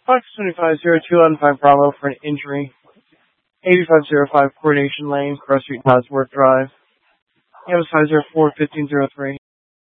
Fox 250215 Bravo for an injury. 8505 Coronation Lane, Cross Street, Bosworth Drive. Amazon 041503.